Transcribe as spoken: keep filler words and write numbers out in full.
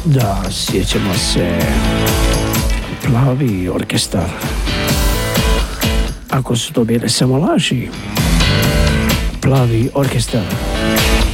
Da, sjećamo se. Plavi orkestar. Ako su to bile samo laži. Plavi orkestar.